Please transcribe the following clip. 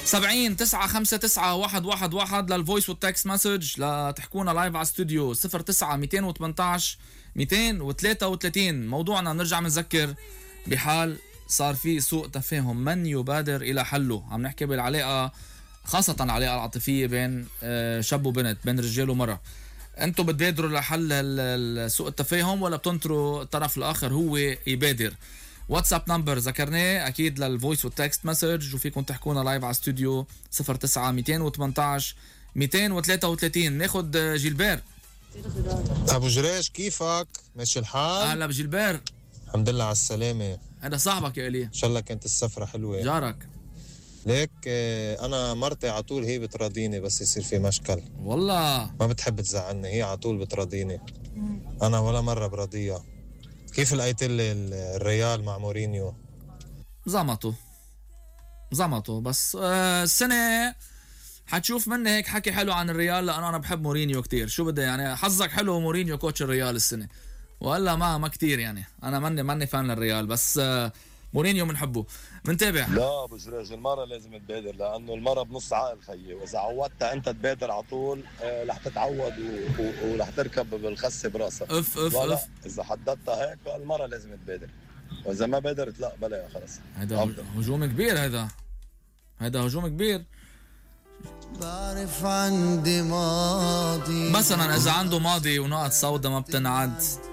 70 959 111 للفويس والتكست مسج لتحكونا لايف على استوديو 09 218 233. موضوعنا نرجع بنذكر بحال صار في سوء تفاهم من يبادر إلى حله. عم نحكي بالعلاقة، خاصة العلاقة العاطفية بين شاب وبنت، بين رجال ومرأة. أنتوا بتبادروا لحل سوء التفاهم ولا بتنطروا الطرف الآخر هو يبادر؟ واتساب نمبر ذكرناه أكيد للفويس والتكست مسج، وفيكم تحكونا لايف على استوديو 09 218 233. ناخد جيلبير. أبو جريش كيفك؟ ماشي الحال؟ أهلا بجيلبير. الحمد لله على السلامة. هذا صاحبك يا إلي؟ إن شاء الله كانت السفرة حلوة. جارك. ليك أنا مرتي على طول هي بتراضيني بس يصير في مشكل. والله ما بتحب تزعلني، هي على طول بتراضيني، أنا ولا مرة براضيها. كيف لقيت الريال مع مورينيو؟ زمطوا بس السنة حتشوف مني هيك حكي حلو عن الريال، لأنه أنا بحب مورينيو كتير. شو بدي يعني، حظك حلو مورينيو كوتش الريال السنة، وإلا ما كتير يعني. أنا ماني فان للريال، بس مورينيو بنحبه بنتابع. لا ابو جريج، المرة لازم تبادر، لانه المرة بنص عقل خيي، واذا عودتها انت تبادر على طول رح تتعود ورح تركب بالخسة براسك. اف اذا حددتها هيك المرة لازم تبادر، واذا ما بادرت لا بلا خلص. هذا هجوم كبير، هذا هجوم كبير. بعرف عندي ماضي، مثلا اذا عنده ماضي ونقط سوداء ما بتنعد،